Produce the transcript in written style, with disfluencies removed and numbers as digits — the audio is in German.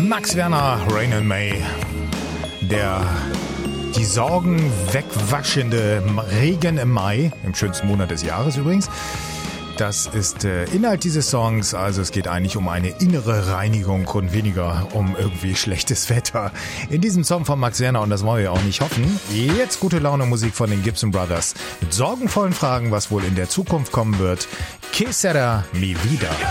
Max Werner, Rain and May. Die Sorgen wegwaschende Regen im Mai, im schönsten Monat des Jahres übrigens. Das ist Inhalt dieses Songs, also es geht eigentlich um eine innere Reinigung und weniger um irgendwie schlechtes Wetter. In diesem Song von Max Werner, und das wollen wir auch nicht hoffen, jetzt gute Laune Musik von den Gibson Brothers mit sorgenvollen Fragen, was wohl in der Zukunft kommen wird. Que sera mi vida?